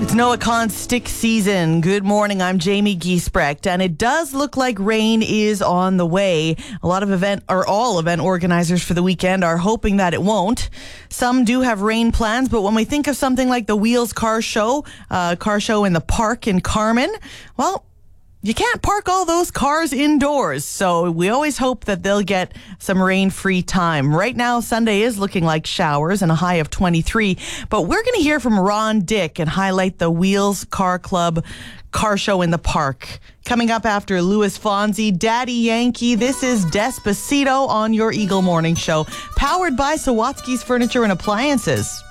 It's Noah Khan's stick season. Good morning, I'm Jamie Giesbrecht, and it does look like rain is on the way. All event organizers for the weekend are hoping that it won't. Some do have rain plans, but when we think of something like the Wheels car show in the park in Carman, well, you can't park all those cars indoors, so we always hope that they'll get some rain-free time. Right now, Sunday is looking like showers and a high of 23, but we're going to hear from Ron Dick and highlight the Wheels Car Club car show in the park. Coming up after Louis Fonsi, Daddy Yankee, this is Despacito on your Eagle Morning Show, powered by Sawatsky's Furniture and Appliances.